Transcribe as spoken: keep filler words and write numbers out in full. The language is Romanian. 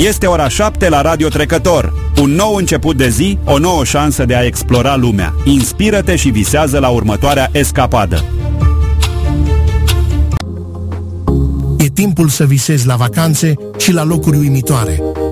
Este ora șapte la Radio Trecător. Un nou început de zi, o nouă șansă de a explora lumea. Inspiră-te și visează la următoarea escapadă. E timpul să visezi la vacanțe și la locuri uimitoare.